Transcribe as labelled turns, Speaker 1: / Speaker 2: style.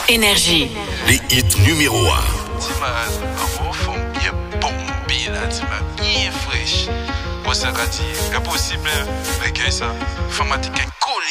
Speaker 1: Énergie.
Speaker 2: Les hits numéro 1.
Speaker 3: Tima, en forme bien bombée là, Tima, bien fraîche. Pour ça, quand il est possible, mais ça, formatique